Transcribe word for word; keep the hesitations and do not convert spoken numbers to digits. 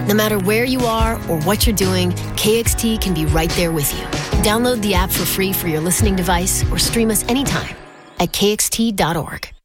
No matter where you are or what you're doing, K X T can be right there with you. Download the app for free for your listening device or stream us anytime at K X T dot org.